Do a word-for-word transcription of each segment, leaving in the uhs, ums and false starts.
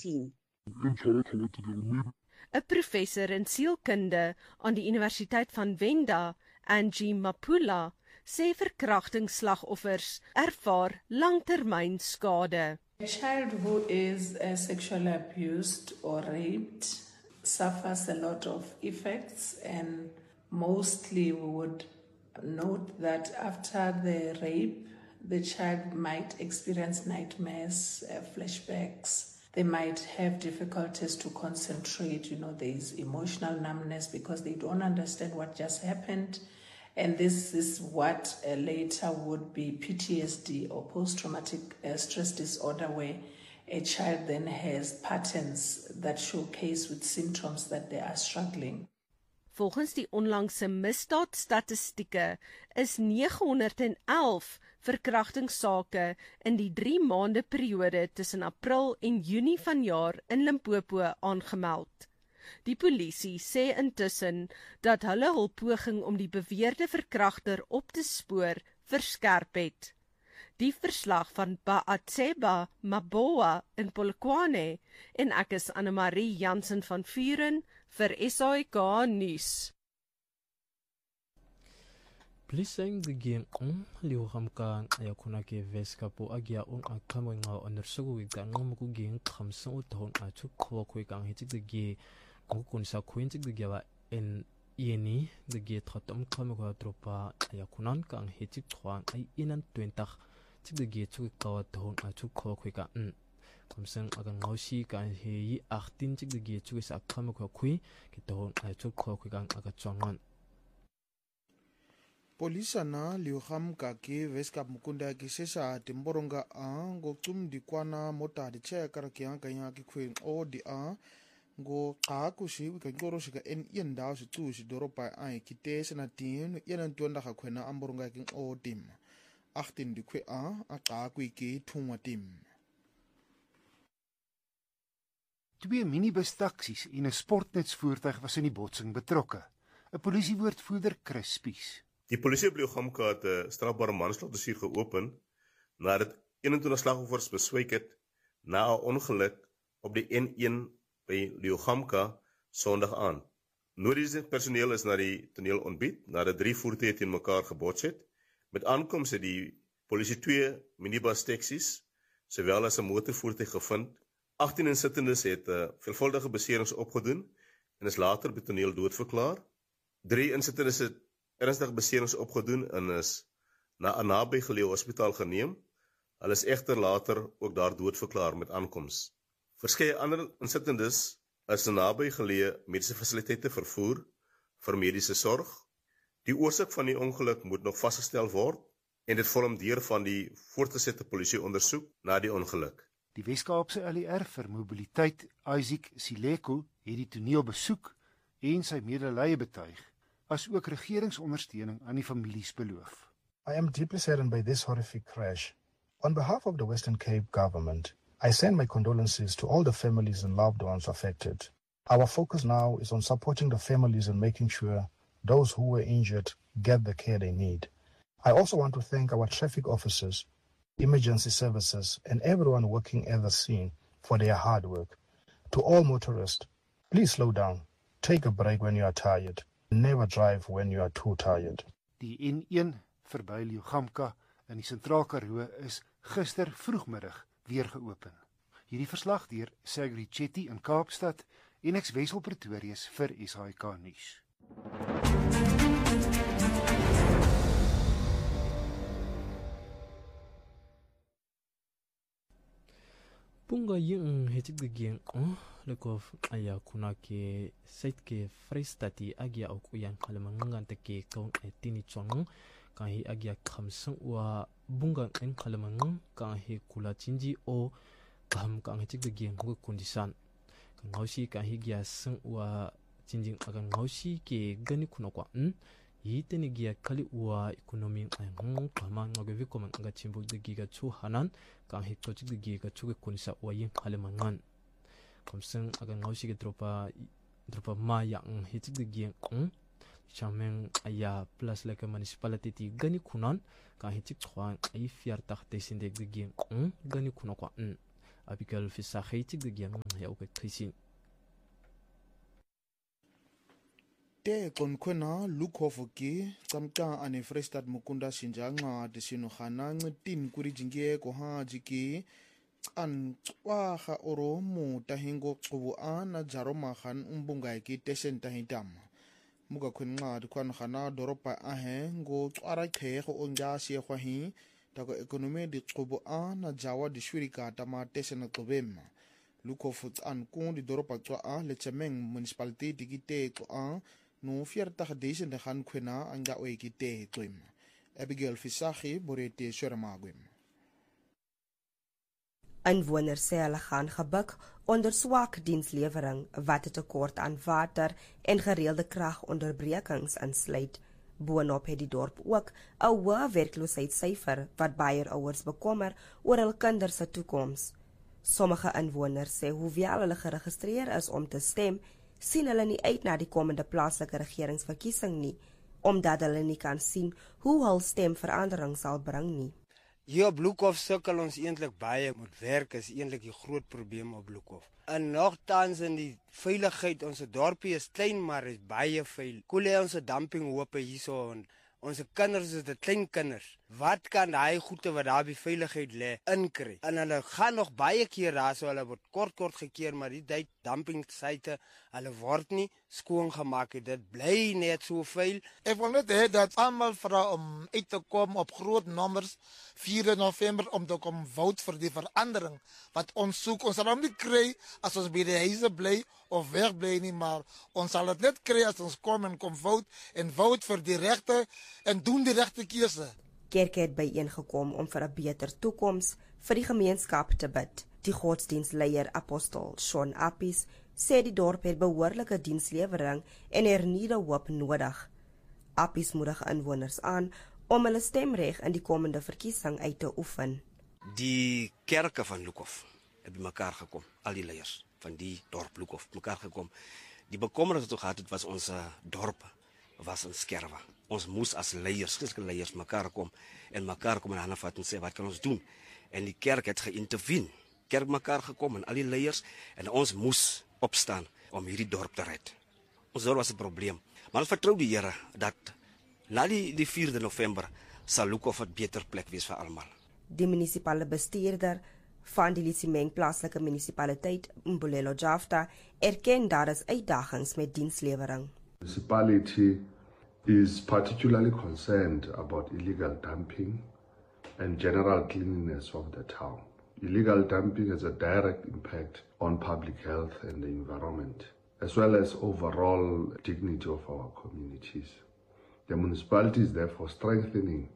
nineteen. 'n Professor in sielkunde aan die Universiteit van Venda, Angie Mapula, sê verkrachtingsslagoffers ervaar langtermyn skade. A child who is uh, sexually abused or raped suffers a lot of effects, and mostly we would note that after the rape, the child might experience nightmares, uh, flashbacks. They might have difficulties to concentrate. You know, there is emotional numbness because they don't understand what just happened. And this is what uh, later would be P T S D or post-traumatic uh, stress disorder, where a child then has patterns that showcase with symptoms that they are struggling. Volgens die onlangse misdaadstatistieke is nege honderd en elf verkrachtingssake in die drie maande periode tussen April en Junie vanjaar in Limpopo aangemeld. Die polisie sê intussen dat hulle hul poging om die beweerde verkragter op te spoor verskerp het. Die verslag van Baatseba Maboa in Polokwane en ek is Annemarie Jansen van Vuren vir S A I K nuus. Pliseng de gen on liuhamka ayakuna ke veskapo agia on akamo nga onersugu ga ngomuku gen khamsan uthon achu khwa khoi kang hitik de ge ngukun sa khuintik de ge wa en yeni de ge thotom khamo ga tropa ayakunan kang hitik thwang ai inan twentag tik de ge chu ka thon achu khwa khoi ka n khamsan aga ngausi ka he yi achtin tik de ge chu sa khamo ga khui ki thon achu khwa khoi kang aga chongan. Polisa na liuham kaki veskap mukunda ki sesa timboronga a go tum di kwana mota di che karakia kaya ki kwin o di a go ka kushi ka ngoro shika en yen da su tu si doropa ai ki te sena tin yen tuanda ka kwena amboronga ki o tim achtin di kwe a a ka kwi ki thungwa tim. Twee minibus taksies en 'n sportnetsvoertuig was in die botsing betrokke. 'n Polisiewoordvoerder Chris Spies. Die polisie op Liuhamka het 'n strafbare manslagdossier geopen nadat eenentwintig slagoffers beswyk het na 'n ongeluk op die N een by Liuhamka Sondag aand. Noodiese personeel is na die toneel ontbied nadat drie voertuie teen mekaar gebots het. Met aankoms het die polisie twee minibus taksies sowel as 'n motorvoertuig gevind. agttien insittendes het 'n uh, veelvuldige beserings opgedoen en is later by toneel doodverklaar. Drie insittendes het ernstige beserings opgedoen en is na 'n nabygeleë hospitaal geneem. Hulle is egter later ook daar doodverklaar met aankoms. Verskeie ander insittendes is na nabygeleë mediese fasiliteite vervoer vir mediese sorg. Die oorsaak van die ongeluk moet nog vasgestel word en dit vorm deel van die voortgesette polisieondersoek na die ongeluk. Die Weskaapse L E R vir mobiliteit, Isaac Sileko, het die toneel besoek en sy medelee betuig, as ook regeringsondersteuning aan die families beloof. I am deeply saddened by this horrific crash. On behalf of the Western Cape government, I send my condolences to all the families and loved ones affected. Our focus now is on supporting the families and making sure those who were injured get the care they need. I also want to thank our traffic officers, emergency services, and everyone working at the scene for their hard work. To all motorists, please slow down, take a break when you are tired. Never drive when you are too tired. Die N een verby Liuhamka in die Sentraal Karoo is gister vroegmiddag weer geopen. Hierdie verslag deur Sagri Chetty in Kaapstad en ek Wessel Pretorius vir S A I K nuus. Punga yung hetik de gen oh lekof aya kuna ke site ke Freistati agia ok uyan kalamangan te ke kaun etini chong kan hi agia khamsang wa bunga en kalamangang kan hi kula chinji o kam kan hetik de gen ko kundisan kan ngausi kan hi gia sang wa chinjing agan ngausi ke gani kuna kwa n yiteni gia kali wa economy ang kama ngagevi ko manga chimbu de giga chu hanan kan hi tochik de giga chu ke kunisa wa yin halemangan kamsang aga ngausi ke dropa dropa ma yang hitik de giang ong chameng aya plus like municipality ti gani kunan kan hitik khwan ai fiar tak te sin de giang ong gani kuna kwa n Abigail Fissachi tigdigian ya uke Christine te konkwena lukhofuki tsamka ane Freestad mukunda sinjanga desino khana ngitin kuri jingie ko ha jiki an twa kha oro mu tahingo qubu ana jaroma khan umbunga ki tesen tahitam muga khunga dukhan khana doropa ahe ngo twara khe go onja sie khwahi tako ekonomi di qubu ana jawa di shwirika tama tesen qobem lukhofu an kun di doropa twa a lechemeng municipality digite ko a no fierta gedesen de gaan kwena anga oekite twim Abigail Fissachi borete Shermagwim. Inwoners sê hulle gaan gebuk onder swak dienslewering wat 'n tekort aan water en gereelde kragonderbrekings insluit. Boonop het die dorp ook 'n hoë werkloosheidssyfer wat baie ouers bekommer oor hul kinders se toekoms. Sommige inwoners sê hoewel hulle geregistreer is om te stem, sien hulle nie uit na die komende plaaslike regeringsverkiesing nie, omdat hulle nie kan sien hoe hul stem verandering sal bring nie. Hier op Bloekhof sukkel ons eintlik baie met werk, is eintlik die groot probleem op Bloekhof. En nogtans in die veiligheid, ons dorpie is klein, maar is baie veilig. Koele ons dumping hope hierso en ons kinders is de klein kinders. Wat kan hy goede wat daar by veiligheid lê inkry? En hulle gaan nog baie keer daar so hulle word kort kort gekeer, maar die tyd dumping site, hulle word nie skoon gemaak. Dit bly net so veel. Ek wil net hê dat almal vra om uit te kom op groot nommers vier November om te kom vote vir die verandering wat ons soek. Ons sal nie kry as ons by die huise bly of weg bly nie, maar ons sal dit net kry as ons kom en kom vote en vote vir die regte en doen die regte keuse. Kerk het byeengekom om vir 'n beter toekoms vir die gemeenskap te bid. Die godsdienstleier apostel Sean Appies sê die dorp het behoorlike dienslewering en hernieuwde hoop nodig. Appies moedig inwoners aan om hulle stemreg in die komende verkiesing uit te oefen. Die kerke van Bloekhof het bymekaar gekom, al die leiers van die dorp Bloekhof bymekaar gekom. Die bekommernis wat gehad het was ons dorp was in skerwe. Ons moes as leiers, Christelike leiers mekaar kom en mekaar kom en hande vat en sê wat kan ons doen? En die kerk het geïntervene. Kerk mekaar gekom en al die leiers en ons moes opstaan om hierdie dorp te red. Ons dorp was 'n probleem, maar ons vertrou die Here dat na die die vierde November sal Bloekhof 'n beter plek wees vir almal. Die munisipale bestuurder van die Lisimeng plaaslike munisipaliteit, Mbulelo Jafta, erken daar is uitdagings met dienslewering. Municipality is particularly concerned about illegal dumping and general cleanliness of the town. Illegal dumping has a direct impact on public health and the environment, as well as overall dignity of our communities. The municipality is therefore strengthening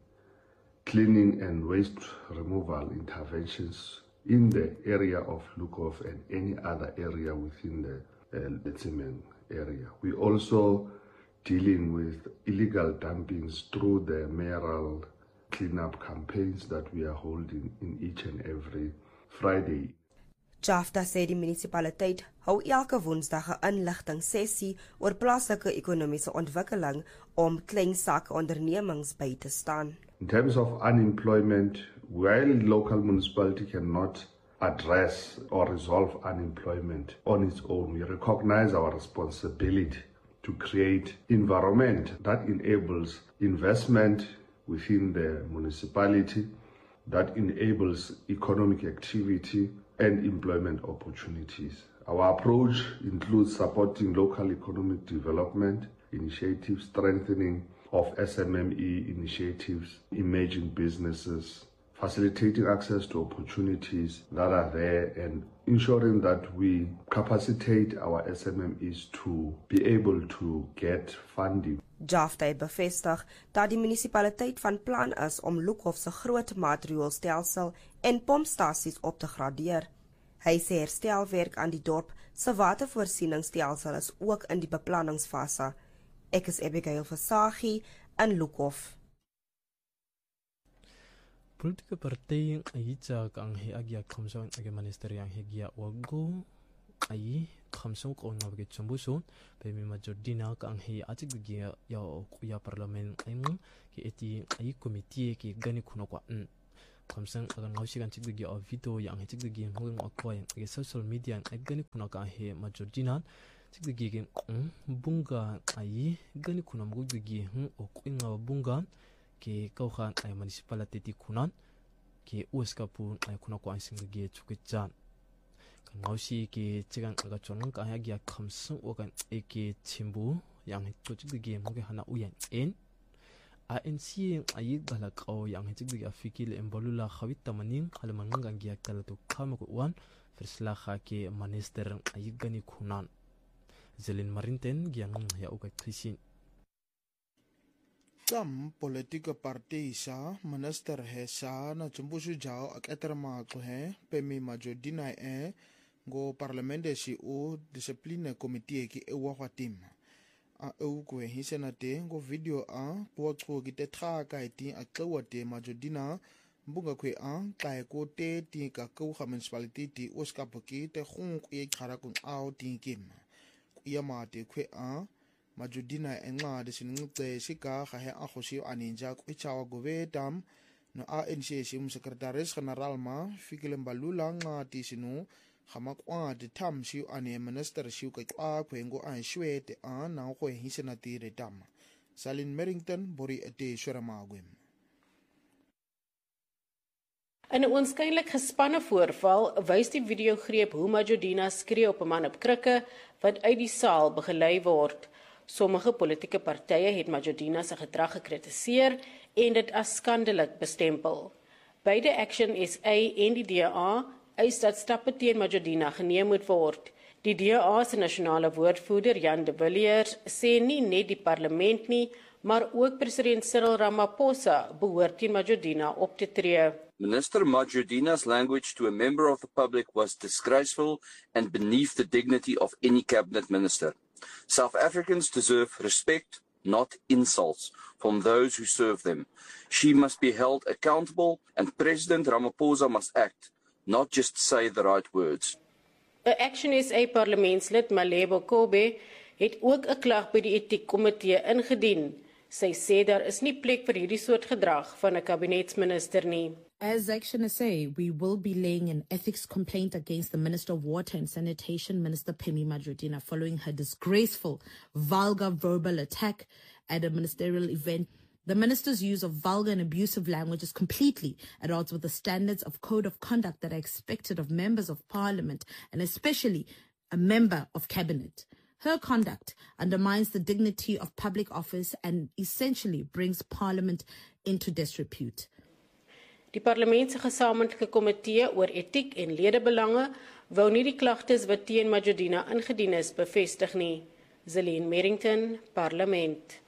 cleaning and waste removal interventions in the area of Bloekhof and any other area within the uh, Lisimeng area. We also dealing with illegal dumpings through the mayoral cleanup campaigns that we are holding in each and every Friday. Jafta sê die munisipaliteit hou elke Woensdag 'n inligting sessie oor plaaslike ekonomiese ontwikkeling om klein sake ondernemings by te staan. In terms of unemployment, while local municipality cannot address or resolve unemployment on its own, we recognize our responsibility to create environment that enables investment within the municipality, that enables economic activity and employment opportunities. Our approach includes supporting local economic development initiatives, strengthening of S M M E initiatives, emerging businesses, facilitating access to opportunities that are there and ensuring that we capacitate our S M M Es to be able to get funding. Jafta het bevestig dat die munisipaliteit van plan is om Bloekhof se groot maatreëlstelsel en pompstasies op te gradeer. Hy sê herstelwerk aan die dorp se watervoorsieningsstelsel is ook in die beplanningsfase. Ek is Abigail Fissachi in Bloekhof. Politieke partij ayitsa kang he agya khamsong age minister yang hegia wago ayi khamsong ko ngabge chumbuso pe mi majordina kang he atik gia ya ya parliament aim ki eti ayi committee ki gani kuno kwa kamsang agan ngaushi kan chigdigi o video yang chigdigi ngul ngakoi ge social media agani kuna ka he majordinan chigdigi ge bunga ai gani kuna mugdigi hu o kuinga bunga ke kauhan ai municipality ti kunan ke uskapu ai kuna ko ansing ge chukichan kan ngaushi ke chigang aga chonang ka ya gya kamsang ogan eke chimbu yang chigdigi muge hana uyan en A N C ay galak o yang hijig afikil embolula khawit tamaning halamangang gangya kalatu kamakuan firslaha ke minister ay gani kunan zelin marinten gyang ya uga krisin Tam politika parti sa minister he sa na chumbusu jao ak eterma ko he pemi majodina e go parlamente si o discipline committee ki e wa tim a u ko hisena te go video a ko ko ki te tra ka ti a tlawa te majodina mbunga kwe a ka ko te ti ka ko municipality ti oska poki te khung e khara kun au ti kim ya ma te kwe a majodina enga de sin ngte sika kha he a khosi aninja ko chawa go vetam no A N C sim secretaris general ma fikilem balula nga ti sinu Hamakwa de tam siu ane minister siu ka kwa kwengo an shwete an na ko hisena tire dam Salin Merrington bori ate Shuramagwem In 'n onskynlik gespanne voorval wys die videogreep hoe Majodina skree op 'n man op krikke wat uit die saal begelei word. Sommige politieke partye het Majodina se gedrag gekritiseer en dit as skandelik bestempel. Beide Action S A en die D A eis dat stappe teen Majodina geneem moet word. Die D A se nasionale woordvoerder Jan de Villiers sê nie net die parlement nie, maar ook president Cyril Ramaphosa behoort teen Majodina op te tree. Minister Majodina's language to a member of the public was disgraceful and beneath the dignity of any cabinet minister. South Africans deserve respect, not insults, from those who serve them. She must be held accountable and President Ramaphosa must act, not just say the right words. 'n Action S A parlementslid Malebo Kobe het ook 'n klag by die etiekkomitee ingedien. Sy sê daar is nie plek vir hierdie soort gedrag van 'n kabinetsminister nie. As Action S A, we will be laying an ethics complaint against the Minister of Water and Sanitation, Minister Phemi Majodina, following her disgraceful, vulgar verbal attack at a ministerial event. The minister's use of vulgar and abusive language is completely at odds with the standards of code of conduct that are expected of members of parliament and especially a member of cabinet. Her conduct undermines the dignity of public office and essentially brings parliament into disrepute. Die parlement se gesamentlike komitee oor etiek en ledebelange wou nie die klagtes wat teen Majodina ingedien is bevestig nie. Zelin Merrington, Parlement.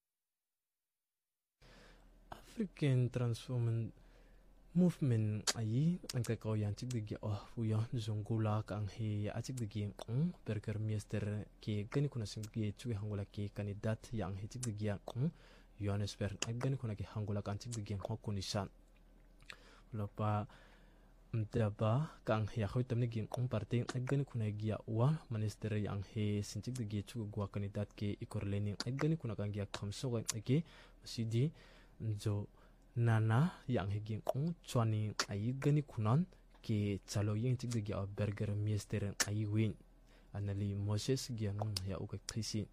African Transformation Movement ai ang kakao yan chigdigi oh fuyo zungula kang he achigdigi ang burgermeester ke gani kuna simgi chugi hangula ke kandidat yang he chigdigi ang Johannesburg ay gani kuna ke hangula kan chigdigi hokunishan lopa mtaba kang ya khoy tamni gi ang parte ay gani kuna giya wa minister yang he sinchigdigi chugi gwa kandidat ke ikorleni ay gani kuna kang giya khamso ke sidi jo nana yang higing ong chwani ai gani kunan ke chalo yeng tig gi a burger mister ai win anali Moses giang ya uka krisi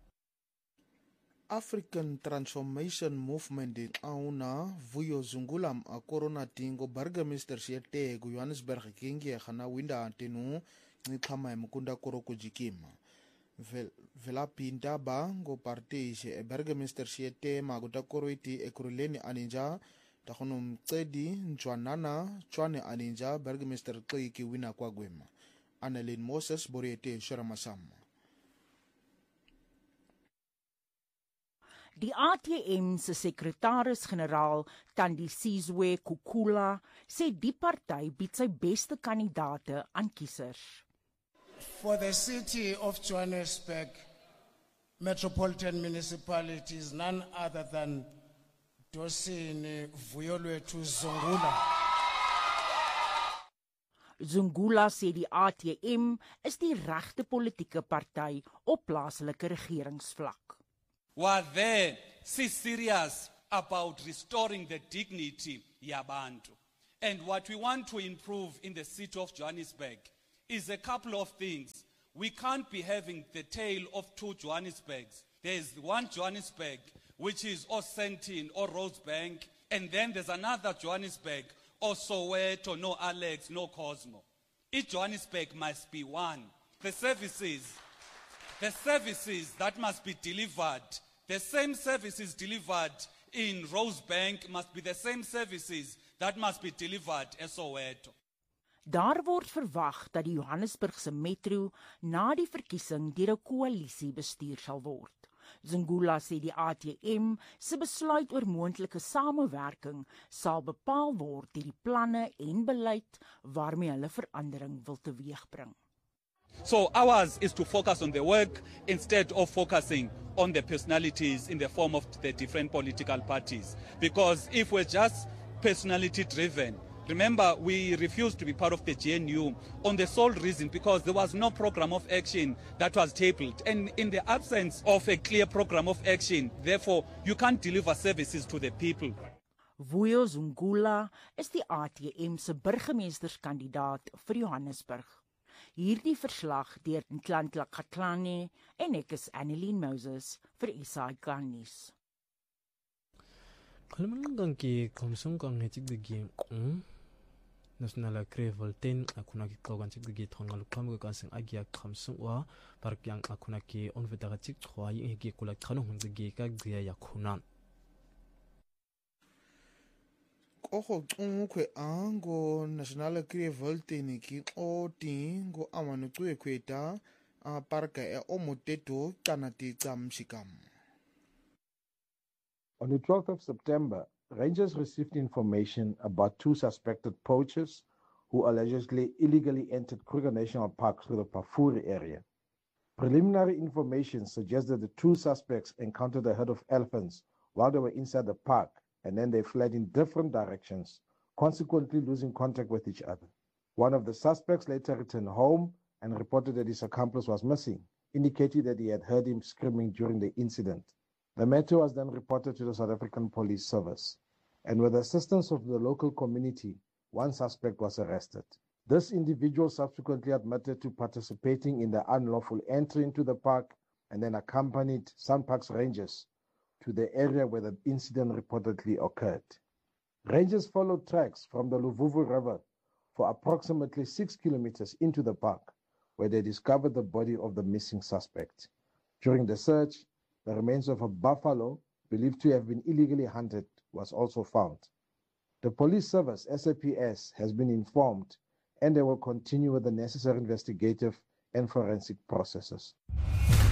African Transformation Movement in auna vuyo zungulam a corona tingo burger mister siete gu Johannesburg kingi khana winda antenu ni thama mukunda koroko jikima Vel, vela pinta ba go parti se e burgemeester siete maguta koroiti ekuruleni aninja takhonum tsedi nchwanana chwane aninja burgemeester ki wina kwa gwema Annelien Moses Boriete Sharamasam. Die A T M se sekretaris-generaal Thandi Sizwe Kukula sê die party bied sy beste kandidaate aan kiesers. For the city of Johannesburg, metropolitan municipalities, none other than Dosini Vuyolwethu Zungula. Zungula sê die A T M is die regte politieke party op plaaslike regeringsvlak. Were they serious about restoring the dignity yabantu? And what we want to improve in the city of Johannesburg is a couple of things. We can't be having the tale of two Johannesburgs. There's one Johannesburg, which is or Sandton or Rosebank, and then there's another Johannesburg, or Soweto, no Alex, no Cosmo. Each Johannesburg must be one. The services, the services that must be delivered, the same services delivered in Rosebank must be the same services that must be delivered at Soweto. Daar word verwag dat die Johannesburgse metro na die verkiesing deur 'n koalisie bestuur sal word. Zungula sê die A T M se besluit oor moontlike samewerking sal bepaal word deur die planne en beleid waarmee hulle verandering wil teweegbring. So ours is to focus on the work instead of focusing on the personalities in the form of the different political parties. Because if we're just personality driven, remember we refused to be part of the G N U on the sole reason because there was no program of action that was tabled. And in the absence of a clear program of action, therefore you can't deliver services to the people. Vuyo Zungula is die A T M se burgemeesterskandidaat vir Johannesburg. Hierdie verslag deur Ntlantla Katlane en ek is Annelien Moses vir S A I K nuus. Kalmangang ki komsong kang hetik de game on national crevel ten akuna ki kogan tik de tongal kam ga sing agia kamsong wa park yang akuna ki on vedara tik khwa yi ge kula khano hung de ka gya yakuna Oho nkwe ango national crevel ten ki o tingo amanu tsue kweta a parka e omoteto kanati tsamshikam. On the twelfth of September, rangers received information about two suspected poachers who allegedly illegally entered Kruger National Park through the Pafuri area. Preliminary information suggests that the two suspects encountered a herd of elephants while they were inside the park, and then they fled in different directions, consequently losing contact with each other. One of the suspects later returned home and reported that his accomplice was missing, indicating that he had heard him screaming during the incident. The matter was then reported to the South African Police Service, and with the assistance of the local community, one suspect was arrested. This individual subsequently admitted to participating in the unlawful entry into the park and then accompanied SANParks rangers to the area where the incident reportedly occurred. Rangers followed tracks from the Luvuvu River for approximately six kilometers into the park, where they discovered the body of the missing suspect. During the search, the remains of a buffalo, believed to have been illegally hunted, was also found. The police service, S A P S, has been informed, and they will continue with the necessary investigative and forensic processes.